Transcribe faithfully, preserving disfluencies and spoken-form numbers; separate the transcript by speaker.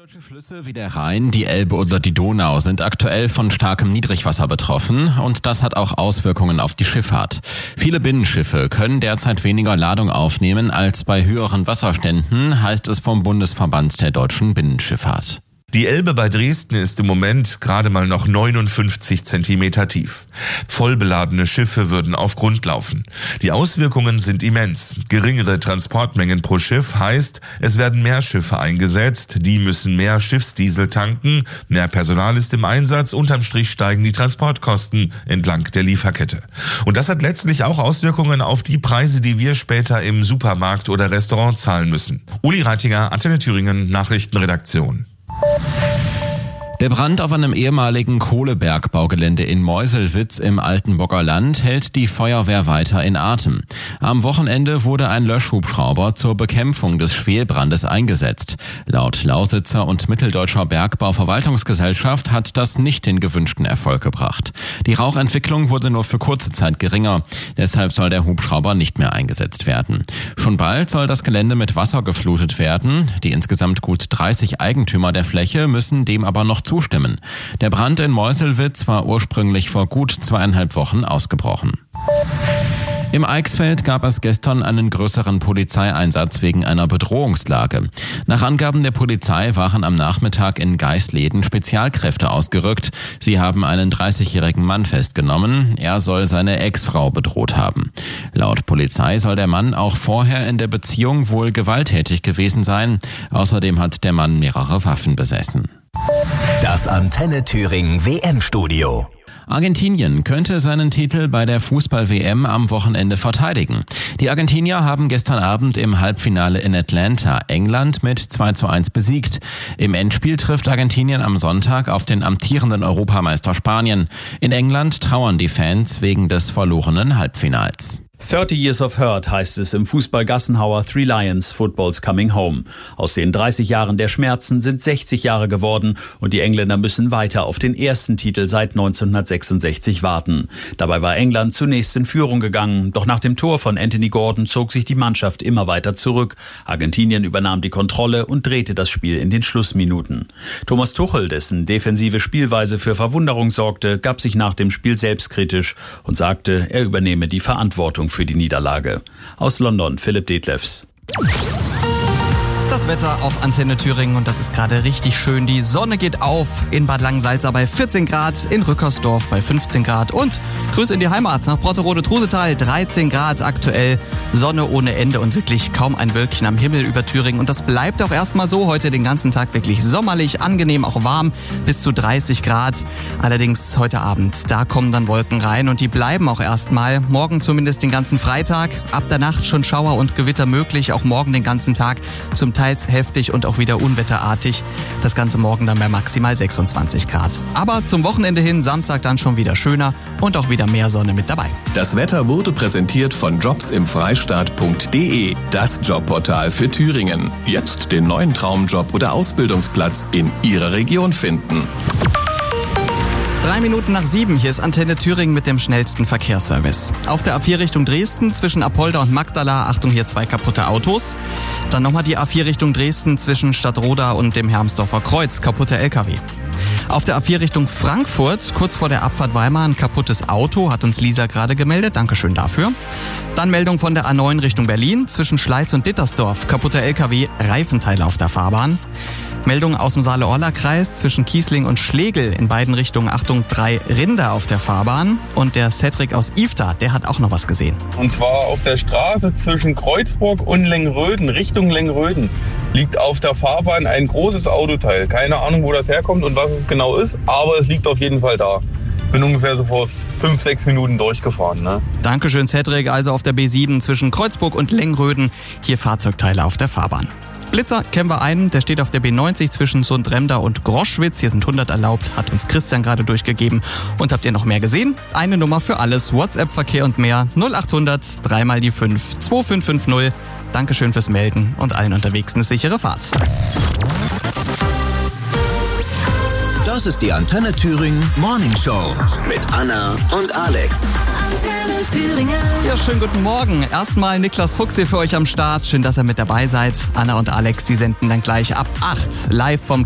Speaker 1: Deutsche Flüsse wie der Rhein, die Elbe oder die Donau sind aktuell von starkem Niedrigwasser betroffen und das hat auch Auswirkungen auf die Schifffahrt. Viele Binnenschiffe können derzeit weniger Ladung aufnehmen als bei höheren Wasserständen, heißt es vom Bundesverband der deutschen Binnenschifffahrt.
Speaker 2: Die Elbe bei Dresden ist im Moment gerade mal noch neunundfünfzig Zentimeter tief. Vollbeladene Schiffe würden auf Grund laufen. Die Auswirkungen sind immens. Geringere Transportmengen pro Schiff heißt, es werden mehr Schiffe eingesetzt, die müssen mehr Schiffsdiesel tanken, mehr Personal ist im Einsatz, unterm Strich steigen die Transportkosten entlang der Lieferkette. Und das hat letztlich auch Auswirkungen auf die Preise, die wir später im Supermarkt oder Restaurant zahlen müssen. Uli Reitinger, Antenne Thüringen, Nachrichtenredaktion.
Speaker 1: Der Brand auf einem ehemaligen Kohlebergbaugelände in Meuselwitz im Altenburger Land hält die Feuerwehr weiter in Atem. Am Wochenende wurde ein Löschhubschrauber zur Bekämpfung des Schwelbrandes eingesetzt. Laut Lausitzer und Mitteldeutscher Bergbauverwaltungsgesellschaft hat das nicht den gewünschten Erfolg gebracht. Die Rauchentwicklung wurde nur für kurze Zeit geringer. Deshalb soll der Hubschrauber nicht mehr eingesetzt werden. Schon bald soll das Gelände mit Wasser geflutet werden. Die insgesamt gut dreißig Eigentümer der Fläche müssen dem aber noch zustimmen. Der Brand in Meuselwitz war ursprünglich vor gut zweieinhalb Wochen ausgebrochen. Im Eichsfeld gab es gestern einen größeren Polizeieinsatz wegen einer Bedrohungslage. Nach Angaben der Polizei waren am Nachmittag in Geisleden Spezialkräfte ausgerückt. Sie haben einen dreißigjährigen Mann festgenommen. Er soll seine Ex-Frau bedroht haben. Laut Polizei soll der Mann auch vorher in der Beziehung wohl gewalttätig gewesen sein. Außerdem hat der Mann mehrere Waffen besessen.
Speaker 3: Das Antenne Thüringen W M-Studio.
Speaker 1: Argentinien könnte seinen Titel bei der Fußball-W M am Wochenende verteidigen. Die Argentinier haben gestern Abend im Halbfinale in Atlanta England mit zwei zu eins besiegt. Im Endspiel trifft Argentinien am Sonntag auf den amtierenden Europameister Spanien. In England trauern die Fans wegen des verlorenen Halbfinals.
Speaker 4: thirty Years of Hurt heißt es im Fußball-Gassenhauer Three Lions, Football's Coming Home. Aus den dreißig Jahren der Schmerzen sind sechzig Jahre geworden und die Engländer müssen weiter auf den ersten Titel seit neunzehnhundertsechsundsechzig warten. Dabei war England zunächst in Führung gegangen, doch nach dem Tor von Anthony Gordon zog sich die Mannschaft immer weiter zurück. Argentinien übernahm die Kontrolle und drehte das Spiel in den Schlussminuten. Thomas Tuchel, dessen defensive Spielweise für Verwunderung sorgte, gab sich nach dem Spiel selbstkritisch und sagte, er übernehme die Verantwortung für die Niederlage. Aus London, Philipp Detlefs.
Speaker 5: Das Wetter auf Antenne Thüringen und das ist gerade richtig schön. Die Sonne geht auf in Bad Langensalza bei vierzehn Grad, in Rückersdorf bei fünfzehn Grad und Grüße in die Heimat nach Brotterode-Trusetal, dreizehn Grad aktuell, Sonne ohne Ende und wirklich kaum ein Wölkchen am Himmel über Thüringen. Und das bleibt auch erstmal so, heute den ganzen Tag wirklich sommerlich, angenehm, auch warm, bis zu dreißig Grad. Allerdings heute Abend, da kommen dann Wolken rein und die bleiben auch erstmal. Morgen zumindest den ganzen Freitag, ab der Nacht schon Schauer und Gewitter möglich, auch morgen den ganzen Tag, zum teils heftig und auch wieder unwetterartig. Das Ganze morgen dann bei maximal sechsundzwanzig Grad. Aber zum Wochenende hin, Samstag dann schon wieder schöner und auch wieder mehr Sonne mit dabei.
Speaker 6: Das Wetter wurde präsentiert von jobs im freistaat punkt de, das Jobportal für Thüringen. Jetzt den neuen Traumjob oder Ausbildungsplatz in Ihrer Region finden.
Speaker 5: Drei Minuten nach sieben, hier ist Antenne Thüringen mit dem schnellsten Verkehrsservice. Auf der A vier Richtung Dresden zwischen Apolda und Magdala, Achtung, hier zwei kaputte Autos. Dann nochmal die A vier Richtung Dresden zwischen Stadtroda und dem Hermsdorfer Kreuz, kaputter L K W. Auf der A vier Richtung Frankfurt, kurz vor der Abfahrt Weimar, ein kaputtes Auto, hat uns Lisa gerade gemeldet, Dankeschön dafür. Dann Meldung von der A neun Richtung Berlin, zwischen Schleiz und Dittersdorf, kaputter L K W, Reifenteile auf der Fahrbahn. Meldung aus dem Saale-Orla-Kreis zwischen Kiesling und Schlegel, in beiden Richtungen, Achtung, drei Rinder auf der Fahrbahn. Und der Cedric aus Ifta, der hat auch noch was gesehen.
Speaker 7: Und zwar auf der Straße zwischen Kreuzburg und Lengröden, Richtung Lengröden, liegt auf der Fahrbahn ein großes Autoteil. Keine Ahnung, wo das herkommt und was es genau ist, aber es liegt auf jeden Fall da. Bin ungefähr so vor fünf, sechs Minuten durchgefahren. Ne?
Speaker 5: Dankeschön, Cedric. Also auf der B sieben zwischen Kreuzburg und Lengröden, hier Fahrzeugteile auf der Fahrbahn. Blitzer kennen wir einen, der steht auf der B neunzig zwischen Sundremda und Groschwitz. Hier sind hundert erlaubt, hat uns Christian gerade durchgegeben. Und habt ihr noch mehr gesehen? Eine Nummer für alles, WhatsApp-Verkehr und mehr. null achthundert, drei mal die fünf, zwei fünf fünf null. Dankeschön fürs Melden und allen unterwegs eine sichere Fahrt.
Speaker 3: Das ist die Antenne Thüringen Morning Show mit Anna und Alex.
Speaker 8: Antenne Thüringen.
Speaker 5: Ja, schönen guten Morgen. Erstmal Niklas Fuchs hier für euch am Start. Schön, dass ihr mit dabei seid. Anna und Alex, die senden dann gleich ab acht live vom